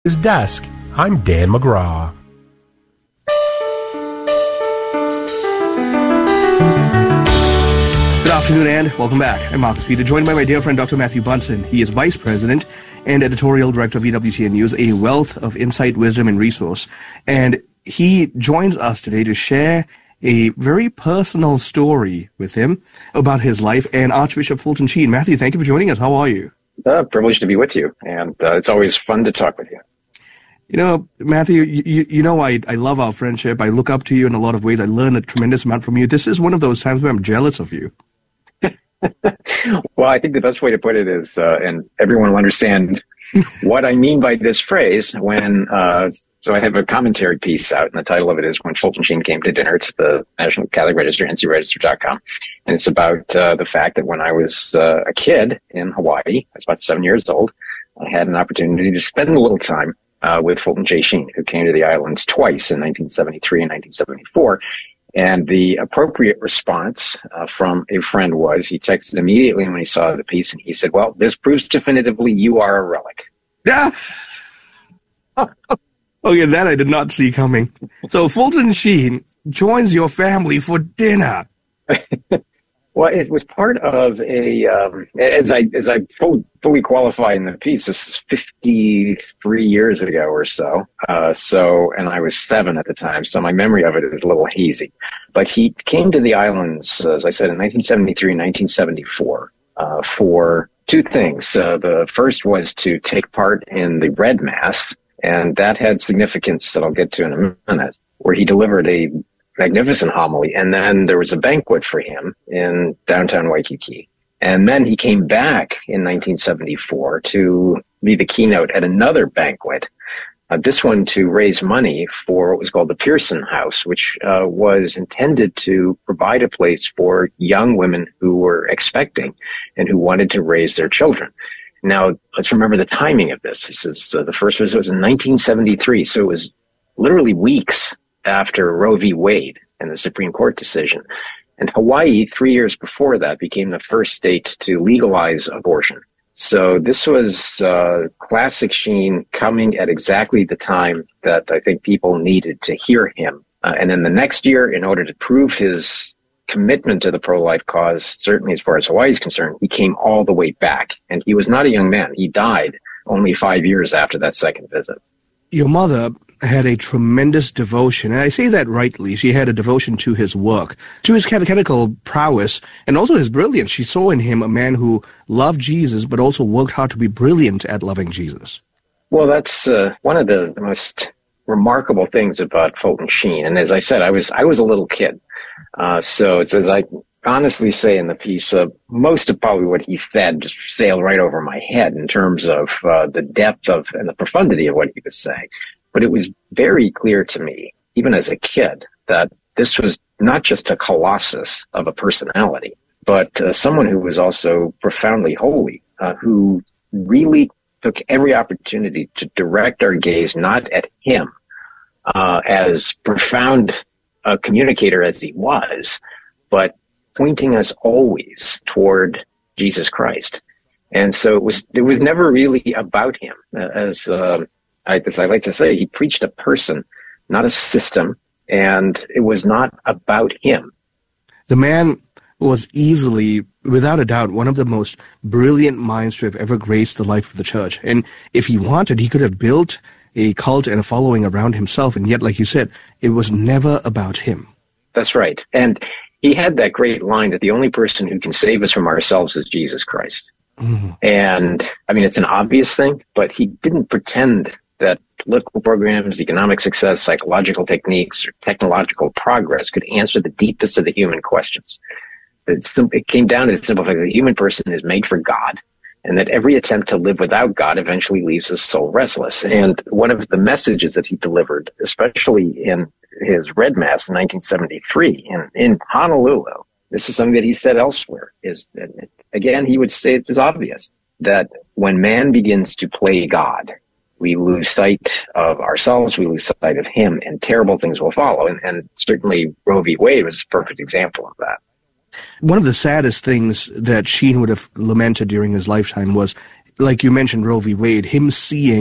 His desk. I'm Dan McGraw. Good afternoon and welcome back. I'm Marcus Peter, joined by my dear friend Dr. Matthew Bunson. He is Vice President and Editorial Director of EWTN News, a wealth of insight, wisdom, and resource. And he joins us today to share a very personal story with him about his life and Archbishop Fulton Sheen. Matthew, thank you for joining us. How are you? Privileged to be with you, and it's always fun to talk with you. You know, Matthew, you know I love our friendship. I look up to you in a lot of ways. I learn a tremendous amount from you. This is one of those times where I'm jealous of you. Well, I think the best way to put it is, and everyone will understand what I mean by this phrase, when, so I have a commentary piece out, and the title of it is When Fulton Sheen Came to Dinner. It's the National Catholic Register, ncregister.com. And it's about the fact that when I was a kid in Hawaii, I was about 7 years old, I had an opportunity to spend a little time with Fulton J. Sheen, who came to the islands twice in 1973 and 1974. And the appropriate response from a friend was, he texted immediately when he saw the piece, and he said, well, this proves definitively you are a relic. Yeah. Okay, that I did not see coming. So Fulton Sheen joins your family for dinner. Well, it was part of a, as I fully qualify in the piece, this is 53 years ago or so. And I was 7 at the time, so my memory of it is a little hazy. But he came to the islands, as I said, in 1973 and 1974, for two things. The first was to take part in the Red Mass, and that had significance that I'll get to in a minute, where he delivered a magnificent homily, and then there was a banquet for him in downtown Waikiki. And then he came back in 1974 to be the keynote at another banquet, this one to raise money for what was called the Pearson House, which was intended to provide a place for young women who were expecting and who wanted to raise their children. Now, let's remember the timing of this. This is the first visit was in 1973, so it was literally weeks after Roe v. Wade and the Supreme Court decision. And Hawaii, 3 years before that, became the first state to legalize abortion. So this was classic Sheen coming at exactly the time that I think people needed to hear him. And then the next year, in order to prove his commitment to the pro-life cause, certainly as far as Hawaii is concerned, he came all the way back. And he was not a young man. He died only 5 years after that second visit. Your mother had a tremendous devotion, and I say that rightly. She had a devotion to his work, to his catechetical prowess, and also his brilliance. She saw in him a man who loved Jesus, but also worked hard to be brilliant at loving Jesus. Well, that's one of the most remarkable things about Fulton Sheen. And as I said, I was a little kid. So it's, as I honestly say in the piece, most of probably what he said just sailed right over my head in terms of the depth of and the profundity of what he was saying. But it was very clear to me, even as a kid, that this was not just a colossus of a personality, but someone who was also profoundly holy, who really took every opportunity to direct our gaze not at him as profound a communicator as he was, but pointing us always toward Jesus Christ. And so it was never really about him. As I like to say, he preached a person, not a system, and it was not about him. The man was easily, without a doubt, one of the most brilliant minds to have ever graced the life of the church. And if he wanted, he could have built a cult and a following around himself, and yet, like you said, it was never about him. That's right. And he had that great line that the only person who can save us from ourselves is Jesus Christ. Mm-hmm. And, I mean, it's an obvious thing, but he didn't pretend that political programs, economic success, psychological techniques, or technological progress could answer the deepest of the human questions. It came down to the simple fact that the human person is made for God, and that every attempt to live without God eventually leaves his soul restless. And one of the messages that he delivered, especially in his Red Mass in 1973 in Honolulu, this is something that he said elsewhere, is that, again, he would say it is obvious that when man begins to play God, we lose sight of ourselves, we lose sight of him, and terrible things will follow. And certainly Roe v. Wade was a perfect example of that. One of the saddest things that Sheen would have lamented during his lifetime was, like you mentioned, Roe v. Wade, him seeing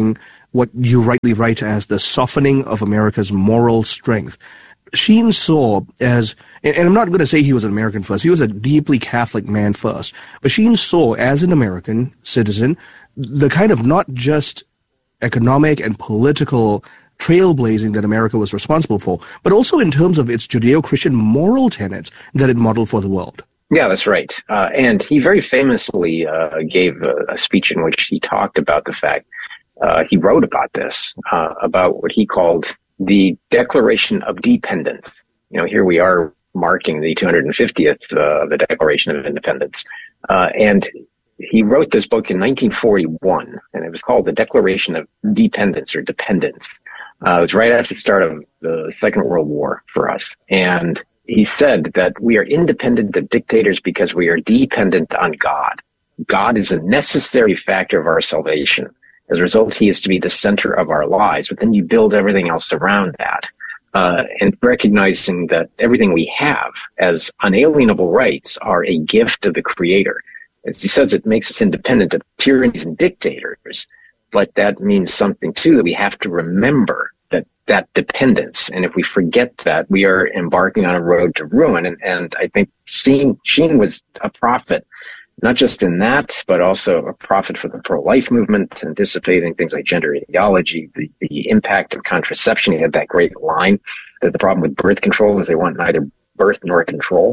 what you rightly write as the softening of America's moral strength. Sheen saw as, and I'm not going to say he was an American first, he was a deeply Catholic man first, but Sheen saw as an American citizen the kind of not just economic and political trailblazing that America was responsible for, but also in terms of its Judeo-Christian moral tenets that it modeled for the world. Yeah, that's right. And he very famously gave a speech in which he talked about the fact, he wrote about this, about what he called the Declaration of Dependence. Here we are marking the 250th, the Declaration of Independence. And he wrote this book in 1941, and it was called the Declaration of Dependence or Dependence. It was right after the start of the Second World War for us. And he said that we are independent of dictators because we are dependent on God. God is a necessary factor of our salvation. As a result, he is to be the center of our lives, but then you build everything else around that. And recognizing that everything we have as unalienable rights are a gift of the Creator. As he says, it makes us independent of tyrannies and dictators, but that means something too, that we have to remember that dependence. And if we forget that, we are embarking on a road to ruin. And I think Sheen was a prophet, not just in that, but also a prophet for the pro-life movement, anticipating things like gender ideology, the impact of contraception. He had that great line that the problem with birth control is they want neither birth nor control,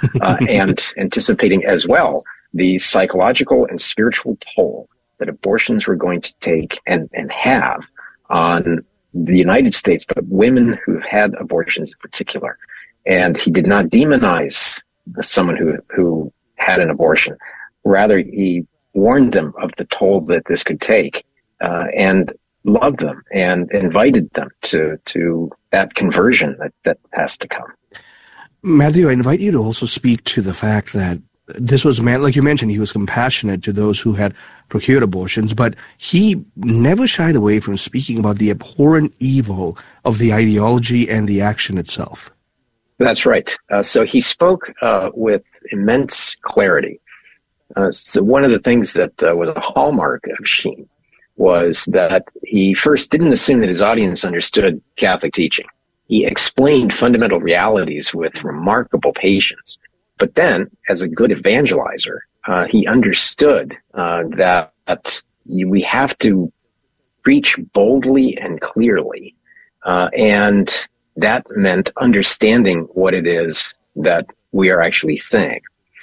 and anticipating as well the psychological and spiritual toll that abortions were going to take and have on the United States, but women who've had abortions in particular. And he did not demonize someone who had an abortion. Rather, he warned them of the toll that this could take, and loved them and invited them to that conversion that has to come. Matthew, I invite you to also speak to the fact that this was a man, like you mentioned, he was compassionate to those who had procured abortions, but he never shied away from speaking about the abhorrent evil of the ideology and the action itself. That's right. So he spoke with immense clarity. So one of the things that was a hallmark of Sheen was that he first didn't assume that his audience understood Catholic teaching. He explained fundamental realities with remarkable patience. But then, as a good evangelizer, he understood that we have to preach boldly and clearly. And that meant understanding what it is that we are actually saying.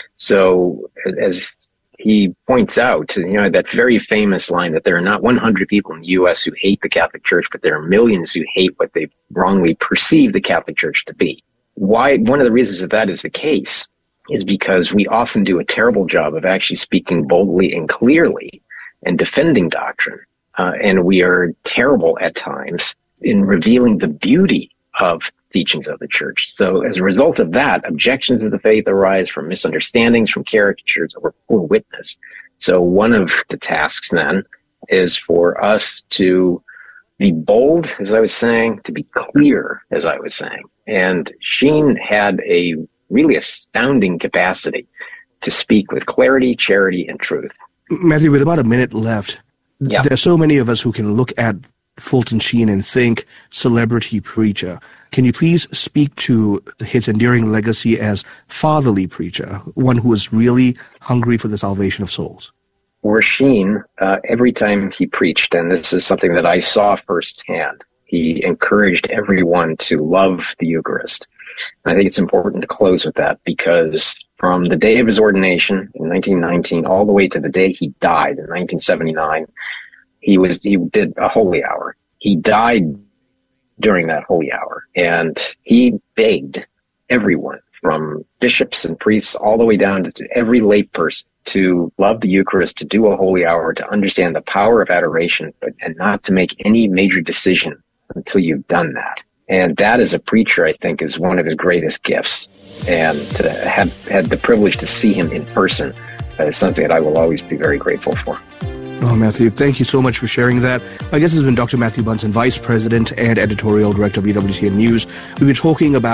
So as he points out, that very famous line that there are not 100 people in the U.S. who hate the Catholic Church, but there are millions who hate what they wrongly perceive the Catholic Church to be. Why? One of the reasons that is the case is because we often do a terrible job of actually speaking boldly and clearly and defending doctrine. And we are terrible at times in revealing the beauty of teachings of the church. So as a result of that, objections of the faith arise from misunderstandings, from caricatures, or poor witness. So one of the tasks then is for us to be bold, as I was saying, to be clear, as I was saying. And Sheen had a really astounding capacity to speak with clarity, charity, and truth. Matthew, with about a minute left, there are so many of us who can look at Fulton Sheen and think celebrity preacher. Can you please speak to his enduring legacy as fatherly preacher, one who is really hungry for the salvation of souls? For Sheen, every time he preached, and this is something that I saw firsthand, he encouraged everyone to love the Eucharist. And I think it's important to close with that because from the day of his ordination in 1919 all the way to the day he died in 1979, he did a holy hour. He died during that holy hour, and he begged everyone from bishops and priests all the way down to every lay person to love the Eucharist, to do a holy hour, to understand the power of adoration, and not to make any major decision until you've done that. And that as a preacher, I think, is one of his greatest gifts. And to have had the privilege to see him in person is something that I will always be very grateful for. Oh, Matthew, thank you so much for sharing that. My guest has been Dr. Matthew Bunson, Vice President and Editorial Director of EWTN News. We've been talking about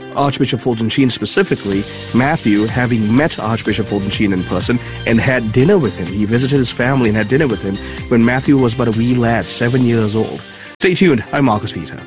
Archbishop Fulton Sheen specifically, Matthew, having met Archbishop Fulton Sheen in person and had dinner with him. He visited his family and had dinner with him when Matthew was but a wee lad, 7 years old. Stay tuned. I'm Marcus Peter.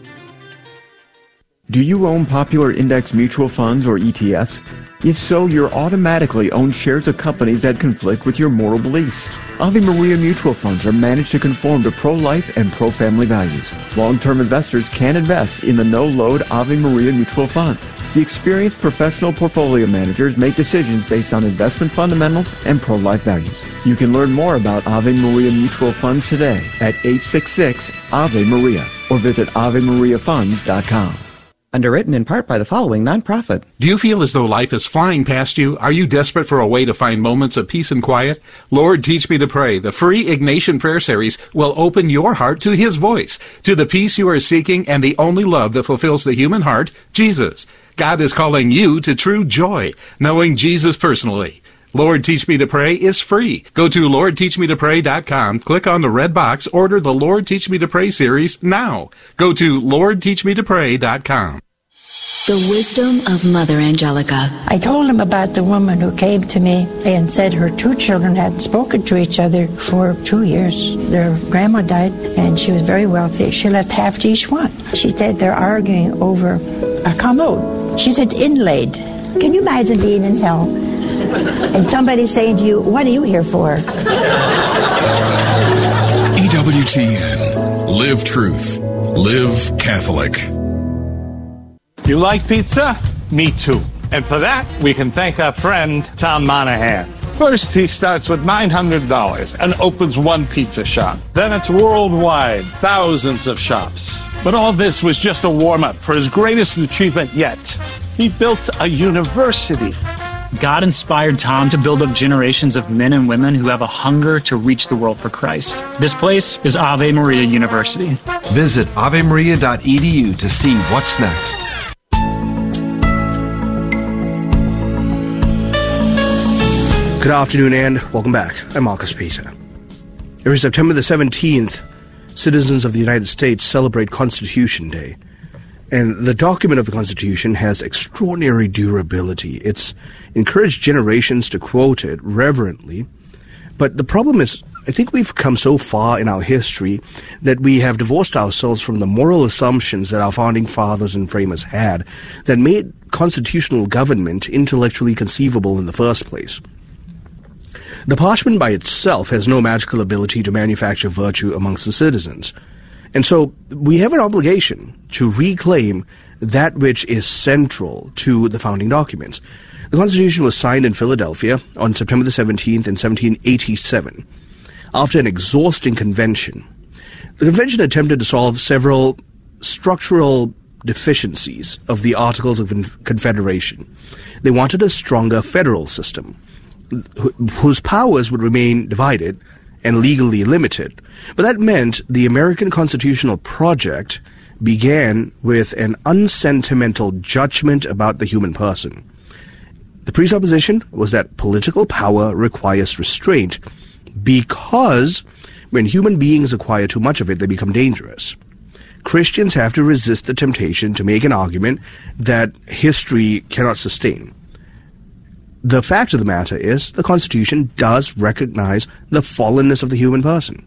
Do you own popular index mutual funds or ETFs? If so, you're automatically own shares of companies that conflict with your moral beliefs. Ave Maria mutual funds are managed to conform to pro-life and pro-family values. Long-term investors can invest in the no-load Ave Maria mutual funds. The experienced professional portfolio managers make decisions based on investment fundamentals and pro-life values. You can learn more about Ave Maria mutual funds today at 866-AVE-MARIA or visit AveMariaFunds.com. Underwritten in part by the following nonprofit. Do you feel as though life is flying past you? Are you desperate for a way to find moments of peace and quiet? Lord, Teach Me to Pray, the free Ignatian prayer series, will open your heart to His voice, to the peace you are seeking and the only love that fulfills the human heart, Jesus. God is calling you to true joy, knowing Jesus personally. Lord, Teach Me to Pray is free. Go to LordTeachMeToPray.com, click on the red box, order the Lord Teach Me to Pray series now. Go to LordTeachMeToPray.com. The wisdom of Mother Angelica. I told him about the woman who came to me and said her two children hadn't spoken to each other for 2 years. Their grandma died, and she was very wealthy. She left half to each one. She said they're arguing over a commode. She said it's inlaid. Can you imagine being in hell and somebody saying to you, what are you here for? EWTN. Live truth. Live Catholic. You like pizza? Me too. And for that, we can thank our friend, Tom Monahan. First, he starts with $900 and opens one pizza shop. Then it's worldwide, thousands of shops. But all this was just a warm-up for his greatest achievement yet. He built a university. God inspired Tom to build up generations of men and women who have a hunger to reach the world for Christ. This place is Ave Maria University. Visit avemaria.edu to see what's next. Good afternoon and welcome back. I'm Marcus Peter. Every September the 17th, citizens of the United States celebrate Constitution Day. And the document of the Constitution has extraordinary durability. It's encouraged generations to quote it reverently. But the problem is, I think we've come so far in our history that we have divorced ourselves from the moral assumptions that our founding fathers and framers had that made constitutional government intellectually conceivable in the first place. The parchment by itself has no magical ability to manufacture virtue amongst the citizens. And so we have an obligation to reclaim that which is central to the founding documents. The Constitution was signed in Philadelphia on September the 17th in 1787. After an exhausting convention, the convention attempted to solve several structural deficiencies of the Articles of Confederation. They wanted a stronger federal system, whose powers would remain divided and legally limited. But that meant the American constitutional project began with an unsentimental judgment about the human person. The presupposition was that political power requires restraint because when human beings acquire too much of it, they become dangerous. Christians have to resist the temptation to make an argument that history cannot sustain. The fact of the matter is, the Constitution does recognize the fallenness of the human person.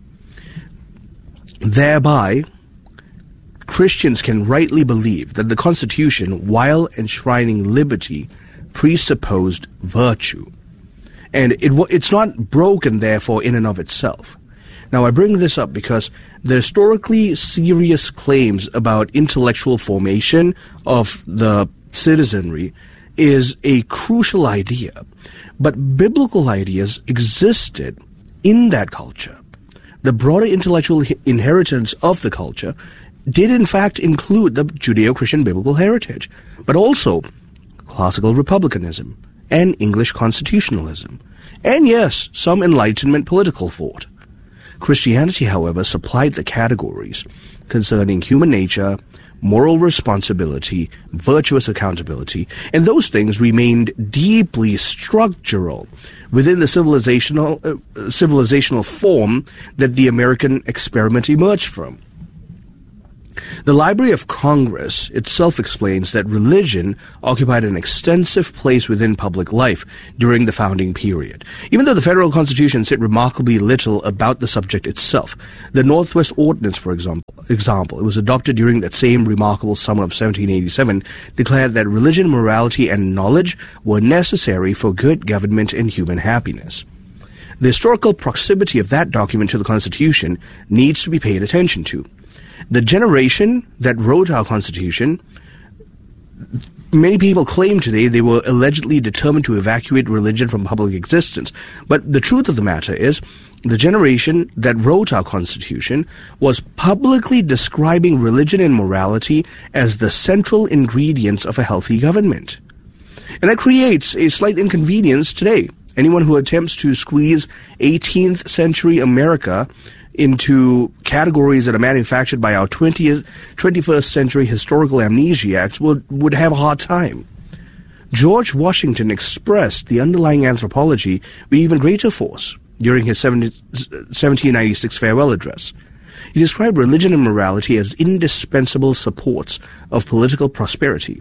Thereby, Christians can rightly believe that the Constitution, while enshrining liberty, presupposed virtue. And it's not broken, therefore, in and of itself. Now, I bring this up because the historically serious claims about intellectual formation of the citizenry is a crucial idea, but biblical ideas existed in that culture. The broader intellectual inheritance of the culture did in fact include the Judeo-Christian biblical heritage, but also classical republicanism and English constitutionalism, and yes, some Enlightenment political thought. Christianity, however, supplied the categories concerning human nature, moral responsibility, virtuous accountability, and those things remained deeply structural within the civilizational form that the American experiment emerged from. The Library of Congress itself explains that religion occupied an extensive place within public life during the founding period. Even though the federal constitution said remarkably little about the subject itself, the Northwest Ordinance, for example, it was adopted during that same remarkable summer of 1787, declared that religion, morality, and knowledge were necessary for good government and human happiness. The historical proximity of that document to the Constitution needs to be paid attention to. The generation that wrote our Constitution, many people claim today they were allegedly determined to evacuate religion from public existence. But the truth of the matter is, the generation that wrote our Constitution was publicly describing religion and morality as the central ingredients of a healthy government. And that creates a slight inconvenience today. Anyone who attempts to squeeze 18th century America into categories that are manufactured by our 21st century historical amnesiacs would have a hard time. George Washington expressed the underlying anthropology with even greater force during his 1796 farewell address. He described religion and morality as indispensable supports of political prosperity.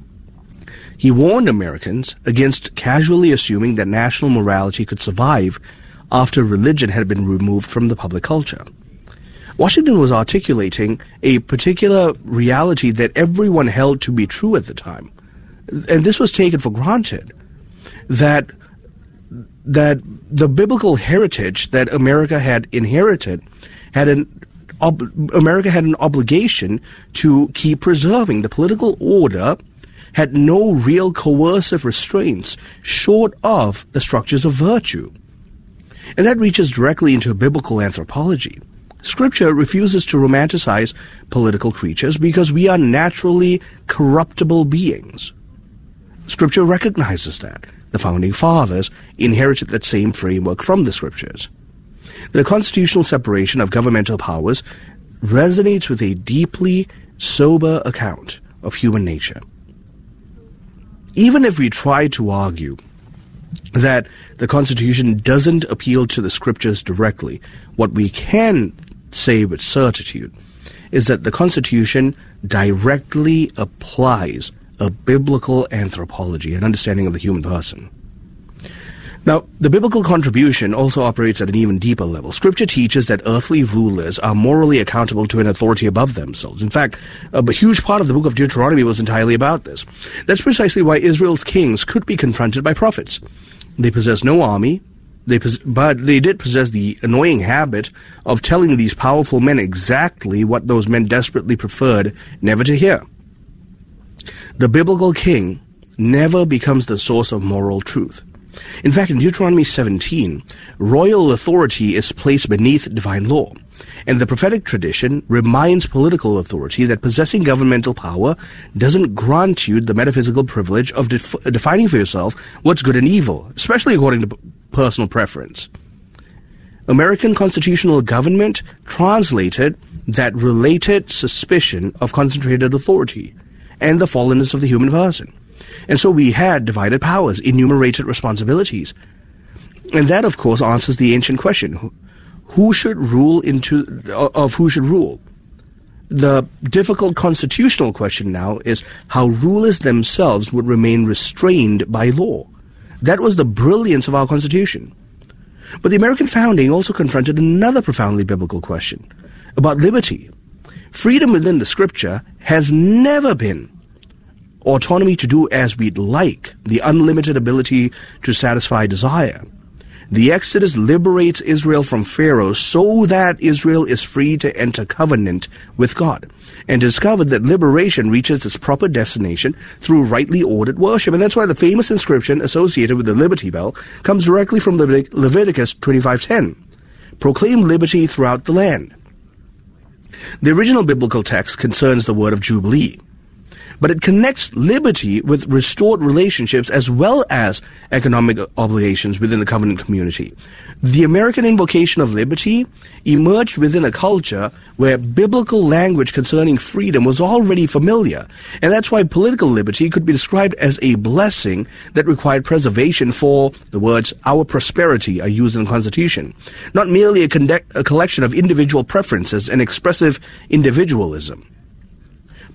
He warned Americans against casually assuming that national morality could survive after religion had been removed from the public culture. Washington was articulating a particular reality that everyone held to be true at the time. And this was taken for granted, that the biblical heritage that America had inherited America had an obligation to keep preserving. The political order had no real coercive restraints short of the structures of virtue. And that reaches directly into biblical anthropology. Scripture refuses to romanticize political creatures because we are naturally corruptible beings. Scripture recognizes that. The Founding Fathers inherited that same framework from the Scriptures. The constitutional separation of governmental powers resonates with a deeply sober account of human nature. Even if we try to argue that the Constitution doesn't appeal to the Scriptures directly, what we can say with certitude is that the Constitution directly applies a biblical anthropology, an understanding of the human person. Now, the biblical contribution also operates at an even deeper level. Scripture teaches that earthly rulers are morally accountable to an authority above themselves. In fact, a huge part of the book of Deuteronomy was entirely about this. That's precisely why Israel's kings could be confronted by prophets. They possessed no army, but they did possess the annoying habit of telling these powerful men exactly what those men desperately preferred never to hear. The biblical king never becomes the source of moral truth. In fact, in Deuteronomy 17, royal authority is placed beneath divine law, and the prophetic tradition reminds political authority that possessing governmental power doesn't grant you the metaphysical privilege of defining for yourself what's good and evil, especially according to personal preference. American constitutional government translated that related suspicion of concentrated authority and the fallenness of the human person. And so we had divided powers, enumerated responsibilities. And that, of course, answers the ancient question, who should rule? The difficult constitutional question now is how rulers themselves would remain restrained by law. That was the brilliance of our Constitution. But the American founding also confronted another profoundly biblical question about liberty. Freedom within the Scripture has never been autonomy to do as we'd like, the unlimited ability to satisfy desire. The Exodus liberates Israel from Pharaoh so that Israel is free to enter covenant with God, and discovered that liberation reaches its proper destination through rightly ordered worship. And that's why the famous inscription associated with the Liberty Bell comes directly from Leviticus 25:10. Proclaim liberty throughout the land. The original biblical text concerns the word of Jubilee, but it connects liberty with restored relationships as well as economic obligations within the covenant community. The American invocation of liberty emerged within a culture where biblical language concerning freedom was already familiar, and that's why political liberty could be described as a blessing that required preservation, for the words "our prosperity" are used in the Constitution, not merely a collection of individual preferences and expressive individualism.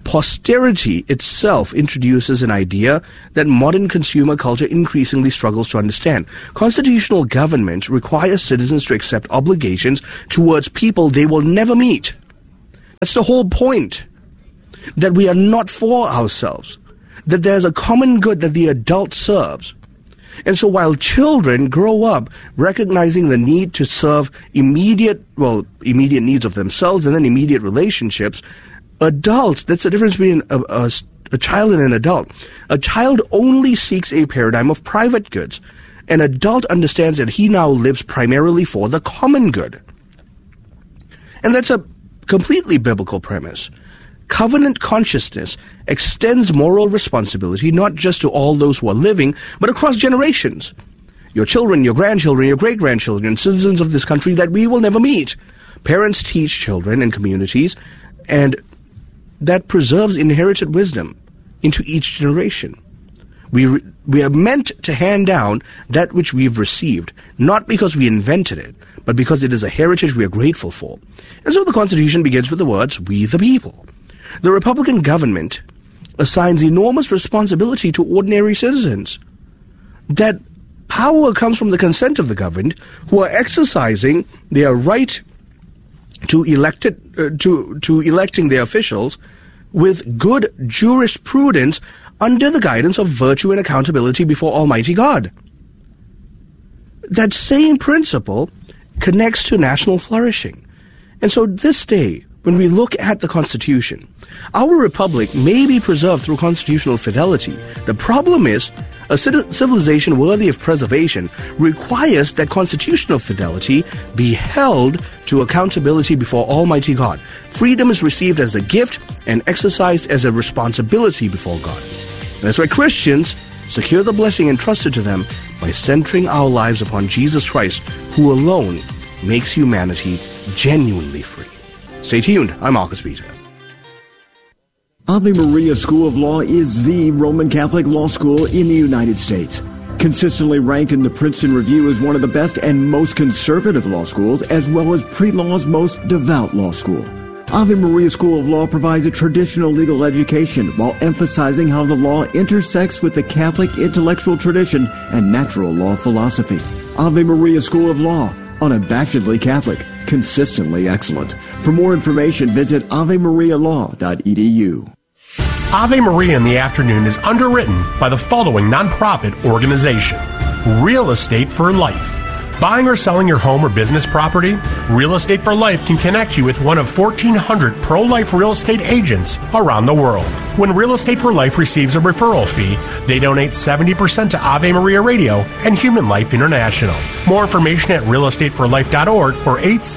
Posterity itself introduces an idea that modern consumer culture increasingly struggles to understand. Constitutional government requires citizens to accept obligations towards people they will never meet. That's the whole point. That we are not for ourselves. That there's a common good that the adult serves. And so while children grow up recognizing the need to serve immediate needs of themselves and then immediate relationships, adults, that's the difference between a child and an adult. A child only seeks a paradigm of private goods. An adult understands that he now lives primarily for the common good. And that's a completely biblical premise. Covenant consciousness extends moral responsibility not just to all those who are living, but across generations. Your children, your grandchildren, your great-grandchildren, citizens of this country that we will never meet. Parents teach children and communities, and that preserves inherited wisdom into each generation. We are meant to hand down that which we've received, not because we invented it, but because it is a heritage we are grateful for. And so the Constitution begins with the words, "We the people." The Republican government assigns enormous responsibility to ordinary citizens. That power comes from the consent of the governed, who are exercising their right to electing their officials with good jurisprudence under the guidance of virtue and accountability before Almighty God. That same principle connects to national flourishing. And so this day, when we look at the Constitution, our republic may be preserved through constitutional fidelity. The problem is, a civilization worthy of preservation requires that constitutional fidelity be held to accountability before Almighty God. Freedom is received as a gift and exercised as a responsibility before God. And that's why Christians secure the blessing entrusted to them by centering our lives upon Jesus Christ, who alone makes humanity genuinely free. Stay tuned. I'm Marcus Peter. Ave Maria School of Law is the Roman Catholic law school in the United States. Consistently ranked in the Princeton Review as one of the best and most conservative law schools, as well as pre-law's most devout law school. Ave Maria School of Law provides a traditional legal education while emphasizing how the law intersects with the Catholic intellectual tradition and natural law philosophy. Ave Maria School of Law, unabashedly Catholic, consistently excellent. For more information, visit avemarialaw.edu. Ave Maria in the Afternoon is underwritten by the following nonprofit organization: Real Estate for Life. Buying or selling your home or business property? Real Estate for Life can connect you with one of 1,400 pro-life real estate agents around the world. When Real Estate for Life receives a referral fee, they donate 70% to Ave Maria Radio and Human Life International. More information at realestateforlife.org or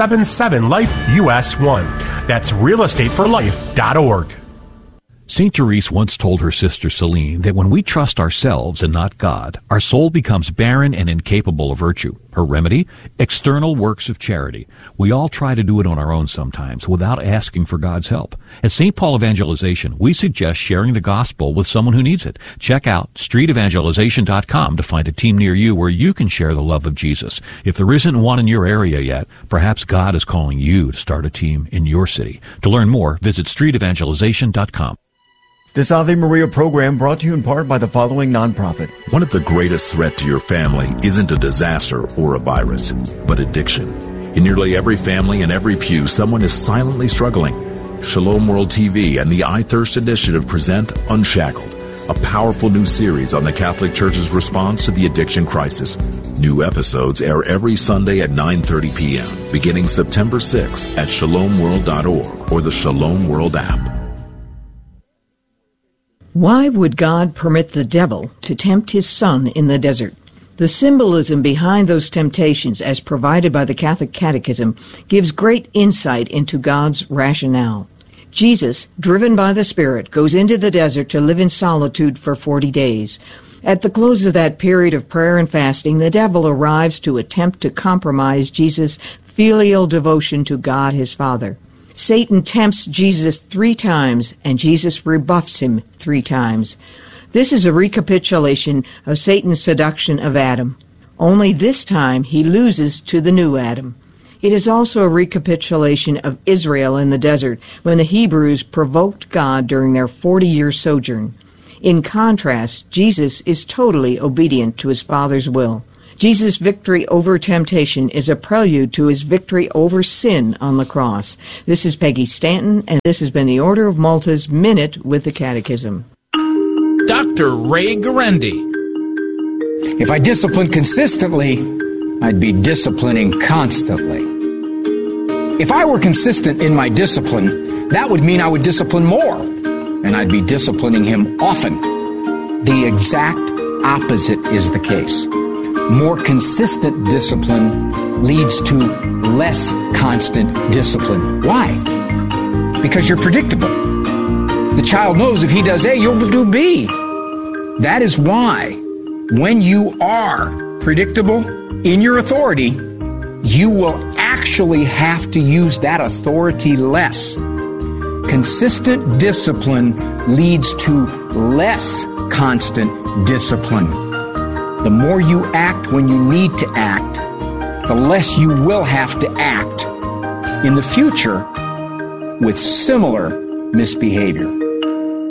877-LIFE-US1. That's realestateforlife.org. St. Therese once told her sister Celine that when we trust ourselves and not God, our soul becomes barren and incapable of virtue. Her remedy? External works of charity. We all try to do it on our own sometimes without asking for God's help. At St. Paul Evangelization, we suggest sharing the gospel with someone who needs it. Check out streetevangelization.com to find a team near you where you can share the love of Jesus. If there isn't one in your area yet, perhaps God is calling you to start a team in your city. To learn more, visit streetevangelization.com. This Ave Maria program brought to you in part by the following nonprofit. One of the greatest threats to your family isn't a disaster or a virus, but addiction. In nearly every family and every pew, someone is silently struggling. Shalom World TV and the I Thirst Initiative present Unshackled, a powerful new series on the Catholic Church's response to the addiction crisis. New episodes air every Sunday at 9:30 p.m., beginning September 6th at shalomworld.org or the Shalom World app. Why would God permit the devil to tempt his son in the desert? The symbolism behind those temptations, as provided by the Catholic Catechism, gives great insight into God's rationale. Jesus, driven by the Spirit, goes into the desert to live in solitude for 40 days. At the close of that period of prayer and fasting, the devil arrives to attempt to compromise Jesus' filial devotion to God his Father. Satan tempts Jesus 3 times, and Jesus rebuffs him 3 times. This is a recapitulation of Satan's seduction of Adam. Only this time he loses to the new Adam. It is also a recapitulation of Israel in the desert when the Hebrews provoked God during their 40-year sojourn. In contrast, Jesus is totally obedient to his Father's will. Jesus' victory over temptation is a prelude to his victory over sin on the cross. This is Peggy Stanton, and this has been the Order of Malta's Minute with the Catechism. Dr. Ray Guarendi. If I disciplined consistently, I'd be disciplining constantly. If I were consistent in my discipline, that would mean I would discipline more, and I'd be disciplining him often. The exact opposite is the case. More consistent discipline leads to less constant discipline. Why? Because you're predictable. The child knows if he does A, you'll do B. That is why, when you are predictable in your authority, you will actually have to use that authority less. Consistent discipline leads to less constant discipline. The more you act when you need to act, the less you will have to act in the future with similar misbehavior.